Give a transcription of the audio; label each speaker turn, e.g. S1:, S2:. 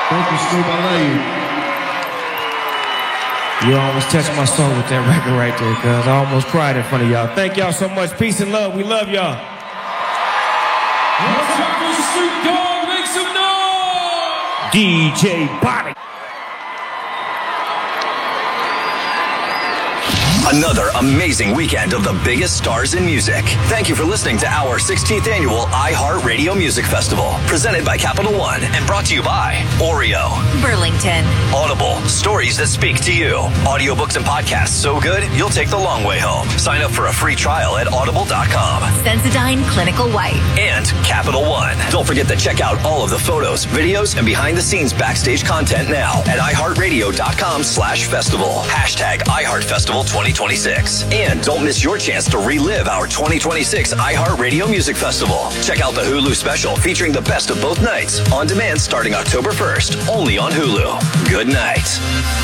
S1: Thank you, Snoop. I love you.
S2: You almost touched my soul with that record right there, cuz I almost cried in front of y'all. Thank y'all so much. Peace and love. We love y'all.
S3: One time for Snoop Dogg, make some noise!
S2: DJ Bobby.
S4: Another amazing weekend of the biggest stars in music. Thank you for listening to our 16th annual iHeartRadio Music Festival, presented by Capital One and brought to you by Oreo,
S5: Burlington,
S4: Audible, stories that speak to you. Audiobooks and podcasts so good, you'll take the long way home. Sign up for a free trial at audible.com.
S5: Sensodyne Clinical White,
S4: And Capital One. Don't forget to check out all of the photos, videos, and behind-the-scenes backstage content now at iHeartRadio.com/festival. Hashtag iHeartFestival 2026. And don't miss your chance to relive our 2026 iHeartRadio Music Festival. Check out the Hulu special featuring the best of both nights on demand starting October 1st, only on Hulu. Good night.